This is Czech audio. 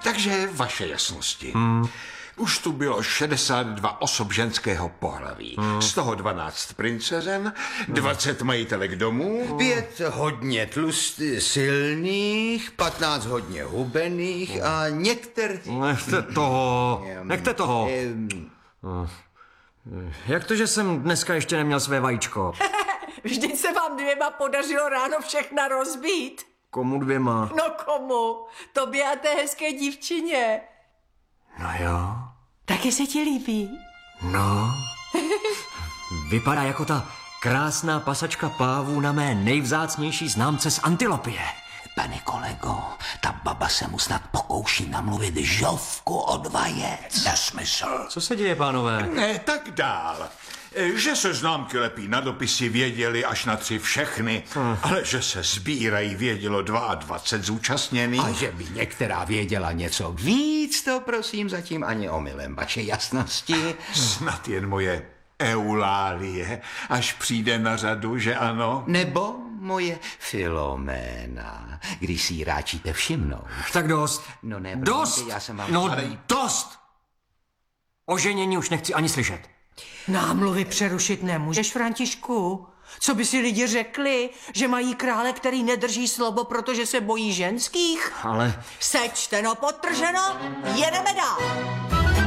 Takže vaše jasnosti. Už tu bylo 62 osob ženského pohlaví. Z toho 12 princezen, 20 majitelek domů. 5 hodně tlustých, silných, 15 hodně hubených a některých... Nechte toho. Jak to, že jsem dneska ještě neměl své vajíčko? Vždyť se vám dvěma podařilo ráno všechna rozbít. Komu dvěma? No komu? Tobě a té hezké dívčině. No jo. Taky se ti líbí? No. Vypadá jako ta krásná pasačka pávů na mé nejvzácnější známce z Antilopie. Pane kolego, ta baba se mu snad pokouší namluvit žovku od vajec. Nesmysl. Co se děje, pánové? Ne, tak dál. Že se známky lepí na dopisy věděli až na 3 všechny, ale že se sbírají vědělo 22 zúčastněných. A že by některá věděla něco víc, to prosím zatím ani omylem vaše jasnosti. Snad jen moje Eulálie, až přijde na řadu, že ano? Nebo moje Filoména, když si ji ráčíte všimnout. Tak dost. No ne, dost. já jsem vám... No dost. O ženění už nechci ani slyšet. Námluvy přerušit nemůžeš, Františku. Co by si lidi řekli, že mají krále, který nedrží slovo, protože se bojí ženských? Ale... Sečteno, podtrženo, jedeme dál.